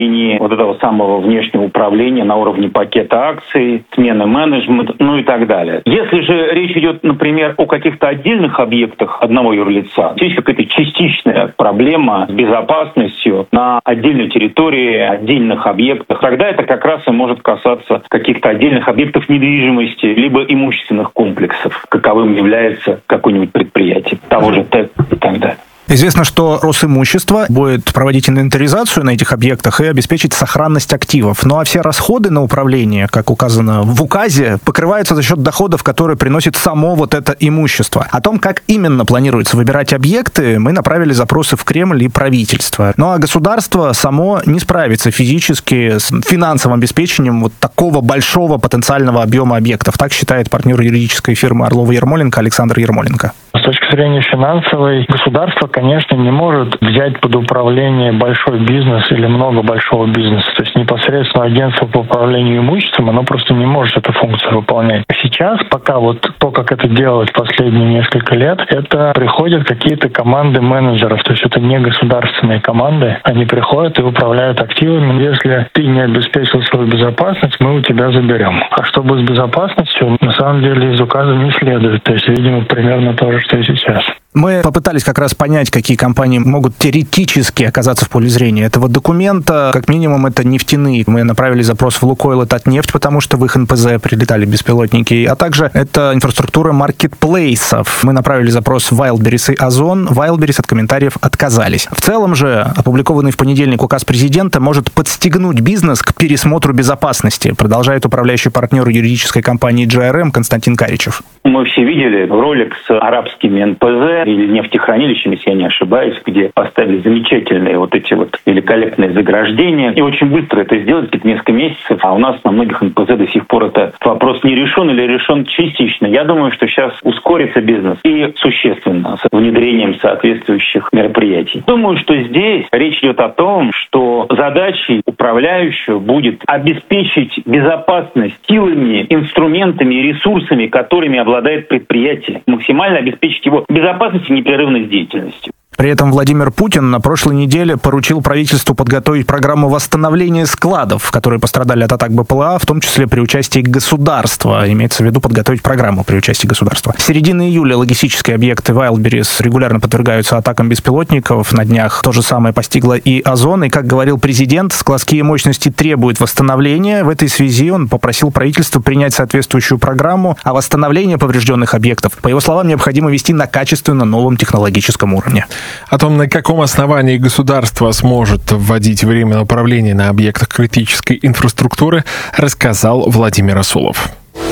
и не вот этого самого внешнего управления на уровне пакета акций, смены менеджмента, и так далее. Если же речь идет, например, о каких-то отдельных объектах одного юрлица, есть какая-то частичная проблема с безопасностью на отдельной территории, отдельных объектах, тогда это как раз и может касаться каких-то отдельных объектов недвижимости, либо имущественных комплексов, каковым является какое-нибудь предприятие, того же ТЭК и так далее. Известно, что Росимущество будет проводить инвентаризацию на этих объектах и обеспечить сохранность активов. Ну а все расходы на управление, как указано в указе, покрываются за счет доходов, которые приносит само вот это имущество. О том, как именно планируется выбирать объекты, мы направили запросы в Кремль и правительство. Ну а государство само не справится физически с финансовым обеспечением вот такого большого потенциального объема объектов. Так считает партнер юридической фирмы Орлова-Ермоленко Александр Ермоленко. С точки зрения финансовой, государство, конечно, не может взять под управление большой бизнес или много большого бизнеса. То есть непосредственно агентство по управлению имуществом, оно просто не может эту функцию выполнять. Сейчас, пока вот то, как это делать последние несколько лет, это приходят какие-то команды менеджеров. То есть это не государственные команды. Они приходят и управляют активами. Если ты не обеспечил свою безопасность, мы у тебя заберем. А чтобы с безопасностью, на самом деле, из указа не следует. То есть, видимо, примерно то же, что и сейчас. Мы попытались как раз понять, какие компании могут теоретически оказаться в поле зрения этого документа. Как минимум, это нефтяные. Мы направили запрос в Лукойл и Татнефть, потому что в их НПЗ прилетали беспилотники. А также это инфраструктура маркетплейсов. Мы направили запрос в Wildberries и Озон. Wildberries от комментариев отказались. В целом же, опубликованный в понедельник указ президента может подстегнуть бизнес к пересмотру безопасности, продолжает управляющий партнер юридической компании GRM Константин Каричев. Мы все видели ролик с арабскими НПЗ или нефтехранилищами, если я не ошибаюсь, где поставили замечательные вот эти вот великолепные заграждения. И очень быстро это сделать, где-то несколько месяцев. А у нас на многих НПЗ до сих пор этот вопрос не решен или решен частично. Я думаю, что сейчас ускорится бизнес и существенно с внедрением соответствующих мероприятий. Думаю, что здесь речь идет о том, что задачей управляющего будет обеспечить безопасность силами, инструментами и ресурсами, которыми обладает предприятие. Максимально обеспечить его безопасность и непрерывность деятельности. При этом Владимир Путин на прошлой неделе поручил правительству подготовить программу восстановления складов, которые пострадали от атак БПЛА, в том числе при участии государства. Имеется в виду подготовить программу при участии государства. С середины июля логистические объекты Wildberries регулярно подвергаются атакам беспилотников. На днях то же самое постигло и Озон. И, как говорил президент, складские мощности требуют восстановления. В этой связи он попросил правительство принять соответствующую программу, а восстановление поврежденных объектов, по его словам, необходимо вести на качественно новом технологическом уровне. О том, на каком основании государство сможет вводить временное управление на объектах критической инфраструктуры, рассказал Владимир Расулов.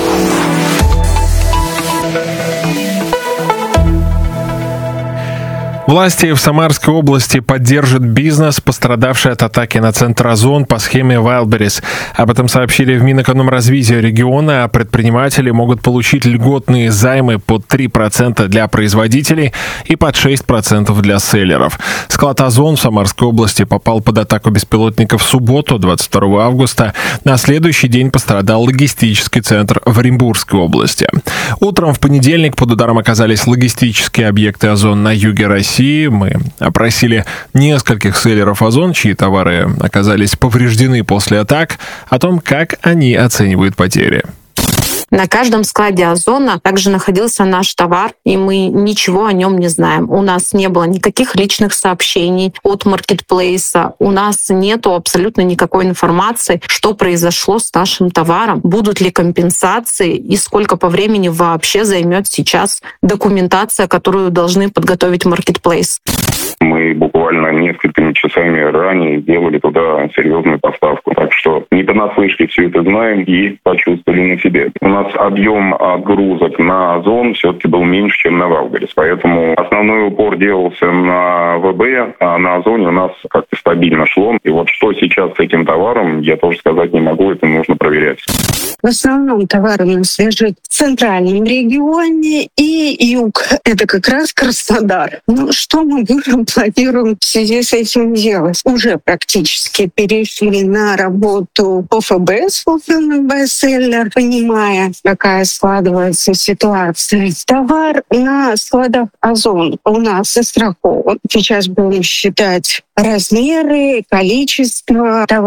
Власти в Самарской области поддержат бизнес, пострадавший от атаки на центр Озон по схеме Wildberries. Об этом сообщили в Минэкономразвития региона, а предприниматели могут получить льготные займы под 3% для производителей и под 6% для селлеров. Склад Озон в Самарской области попал под атаку беспилотников в субботу, 22 августа. На следующий день пострадал логистический центр в Оренбургской области. Утром в понедельник под ударом оказались логистические объекты Озон на юге России. Мы опросили нескольких селлеров Озон, чьи товары оказались повреждены после атак, о том, как они оценивают потери. На каждом складе Озона также находился наш товар, и мы ничего о нем не знаем. У нас не было никаких личных сообщений от маркетплейса. У нас нету абсолютно никакой информации, что произошло с нашим товаром, будут ли компенсации и сколько по времени вообще займет сейчас документация, которую должны подготовить маркетплейс. Мы буквально несколькими часами ранее делали туда серьезную поставку. Так что не понаслышке все это знаем и почувствовали на себе. У нас объем отгрузок на Озон все-таки был меньше, чем на Wildberries. Поэтому основной упор делался на ВБ, а на Озоне у нас как-то стабильно шло. И вот что сейчас с этим товаром, я тоже сказать не могу, это нужно проверять. В основном товар у нас лежит в центральном регионе и юг. Это как раз Краснодар. Ну, что мы планируем в связи с этим делать? Уже практически перешли на работу был ОФБС, fulfillment by seller, понимая, какая складывается ситуация. Товар на складах Озон у нас застрахован. Сейчас будем считать размеры, количество товара.